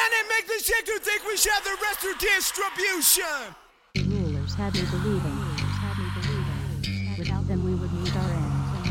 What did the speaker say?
and make the shake to think we share the rest through distribution. The rulers had me believing. Without them we would meet our end.